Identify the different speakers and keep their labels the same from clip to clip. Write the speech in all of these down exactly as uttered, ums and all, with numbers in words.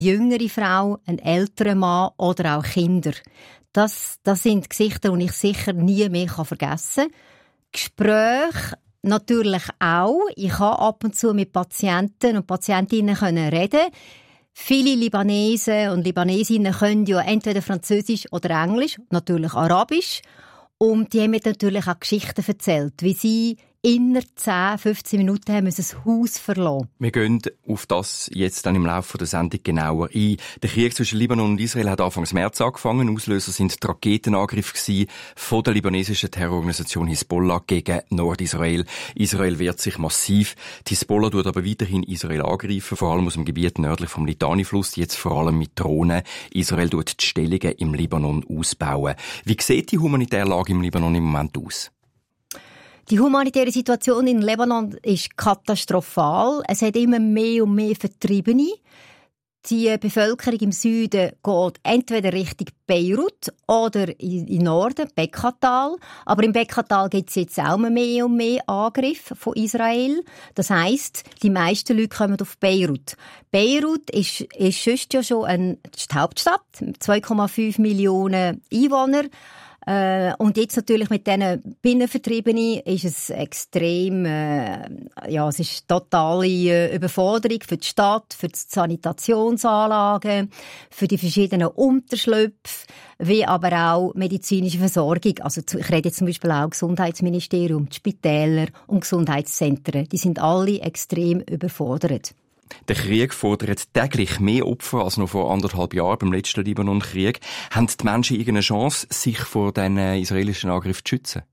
Speaker 1: jüngere Frau, ein älterer Mann oder auch Kinder. Das, das sind Gesichter, die ich sicher nie mehr vergessen kann. Gespräche natürlich auch. Ich kann ab und zu mit Patienten und Patientinnen reden. Viele Libanesen und Libanesinnen können ja entweder Französisch oder Englisch, natürlich Arabisch. Und die haben mir natürlich auch Geschichten erzählt, wie sie innerhalb zehn, fünfzehn Minuten haben müssen das Haus verlassen.
Speaker 2: Wir gehen auf das jetzt dann im Laufe der Sendung genauer ein. Der Krieg zwischen Libanon und Israel hat Anfang März angefangen. Auslöser sind die Raketenangriffe von der libanesischen Terrororganisation Hisbollah gegen Nordisrael. Israel wehrt sich massiv. Die Hisbollah tut aber weiterhin Israel angreifen, vor allem aus dem Gebiet nördlich vom Litani-Fluss, jetzt vor allem mit Drohnen. Israel tut die Stellungen im Libanon ausbauen. Wie sieht die humanitäre Lage im Libanon im Moment aus?
Speaker 1: Die humanitäre Situation in Libanon ist katastrophal. Es hat immer mehr und mehr Vertriebene. Die Bevölkerung im Süden geht entweder Richtung Beirut oder in Norden, Bekkatal. Aber im Bekkatal gibt es jetzt auch mehr und mehr Angriffe von Israel. Das heisst, die meisten Leute kommen auf Beirut. Beirut ist, ist sonst ja schon eine Hauptstadt, zwei Komma fünf Millionen Einwohner. Äh, und jetzt natürlich mit diesen Binnenvertriebenen ist es extrem, äh, ja, es ist totale äh, Überforderung für die Stadt, für die Sanitationsanlagen, für die verschiedenen Unterschlüpfe, wie aber auch medizinische Versorgung. Also ich rede jetzt zum Beispiel auch Gesundheitsministerium, die Spitäler und Gesundheitszentren. Die sind alle extrem überfordert.
Speaker 2: Der Krieg fordert täglich mehr Opfer als noch vor anderthalb Jahren beim letzten Libanon-Krieg. Haben die Menschen irgendeine Chance, sich vor diesen israelischen Angriffen zu schützen?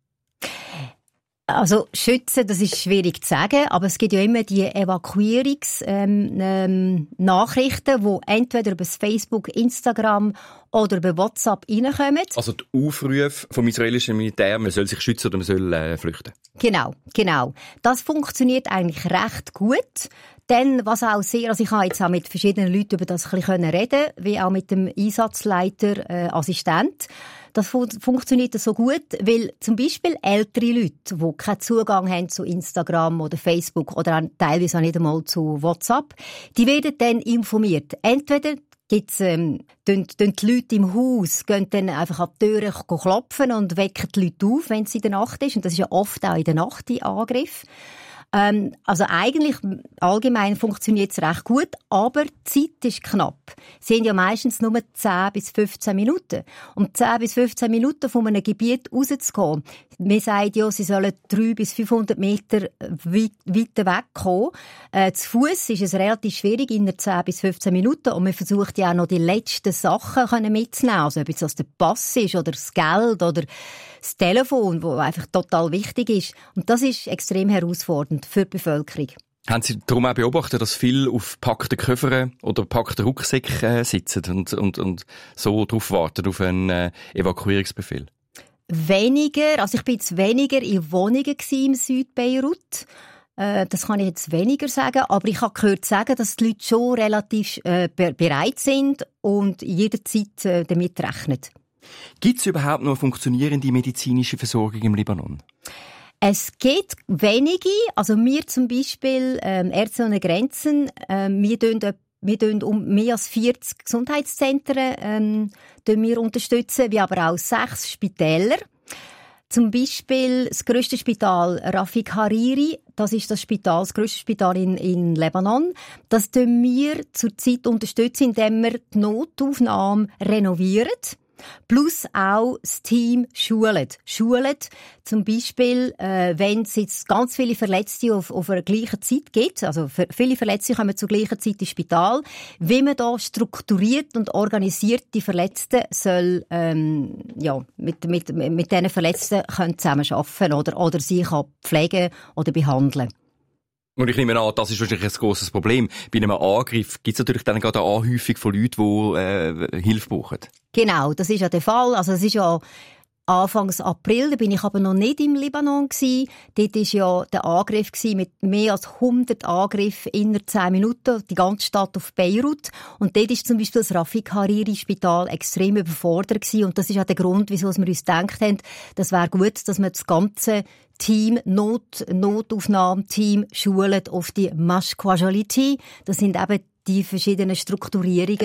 Speaker 1: Also schützen, das ist schwierig zu sagen, aber es gibt ja immer die Evakuierungsnachrichten, ähm, ähm, die entweder über Facebook, Instagram oder über WhatsApp reinkommen.
Speaker 2: Also die Aufrufe vom israelischen Militär, man soll sich schützen oder man soll äh, flüchten.
Speaker 1: Genau, genau. Das funktioniert eigentlich recht gut. Denn, was auch sehr, also ich habe jetzt auch mit verschiedenen Leuten über das ein bisschen reden, wie auch mit dem Einsatzleiter, äh, Assistent. Das fu- funktioniert so gut, weil zum Beispiel ältere Leute, die keinen Zugang haben zu Instagram oder Facebook oder auch teilweise auch nicht einmal zu WhatsApp, die werden dann informiert. Entweder gibt's, ähm, tun, tun die Leute im Haus, gehen dann einfach an die Türe klopfen und wecken die Leute auf, wenn es in der Nacht ist. Und das ist ja oft auch in der Nacht die Angriff. Ähm, also eigentlich, allgemein funktioniert es recht gut, aber die Zeit ist knapp. Sie haben ja meistens nur zehn bis fünfzehn Minuten. Um zehn bis fünfzehn Minuten von einem Gebiet rauszugehen, man sagt ja, sie sollen dreihundert bis fünfhundert Meter weit, weiter wegkommen. Äh, zu Fuss ist es relativ schwierig, in zehn bis fünfzehn Minuten. Und man versucht ja auch noch die letzten Sachen mitzunehmen. Also ob es der Pass ist oder das Geld oder das Telefon, das einfach total wichtig ist. Und das ist extrem herausfordernd für die Bevölkerung.
Speaker 2: Haben Sie darum auch beobachtet, dass viele auf packten Koffern oder packten Rucksäcken äh, sitzen und, und, und so darauf warten, auf einen äh, Evakuierungsbefehl?
Speaker 1: Weniger, also ich bin jetzt weniger in Wohnungen im Südbeirut. Äh, das kann ich jetzt weniger sagen, aber ich habe gehört sagen, dass die Leute schon relativ äh, bereit sind und jederzeit äh, damit rechnen.
Speaker 2: Gibt es überhaupt noch eine funktionierende medizinische Versorgung im Libanon?
Speaker 1: Es gibt wenige, also wir zum Beispiel, ähm, Ärzte ohne Grenzen, ähm, wir tun Wir tun um mehr als vierzig Gesundheitszentren ähm, wir unterstützen, wie aber auch sechs Spitäler. Zum Beispiel das grösste Spital Rafik Hariri, das ist das Spital, das grösste Spital in, in Lebanon. Das tun wir zurzeit unterstützen, indem wir die Notaufnahme renovieren. Plus auch das Team schulet. Schulet zum Beispiel, äh, wenn es jetzt ganz viele Verletzte auf, auf einer gleichen Zeit gibt, also viele Verletzte kommen zur gleichen Zeit ins Spital, wie man da strukturiert und organisiert die Verletzten soll, ähm, ja, mit, mit, mit diesen Verletzten können zusammenarbeiten oder, oder sie kann pflegen oder behandeln.
Speaker 2: Und ich nehme an, das ist wahrscheinlich ein grosses Problem. Bei einem Angriff gibt es natürlich dann gerade eine Anhäufung von Leuten, die äh, Hilfe brauchen. Genau,
Speaker 1: das ist ja der Fall. Also es ist ja Anfangs April, da bin ich aber noch nicht im Libanon gsi. Dort war ja der Angriff mit mehr als hundert Angriffen innerhalb zehn Minuten, die ganze Stadt auf Beirut. Und dort ist zum Beispiel das Rafik Hariri Spital extrem überfordert gsi. Und das ist auch der Grund, wieso wir uns gedacht haben, das wäre gut, dass man das ganze Team, Not, Notaufnahmeteam schulen auf die Mash Casualty. Das sind eben die verschiedenen Strukturierungen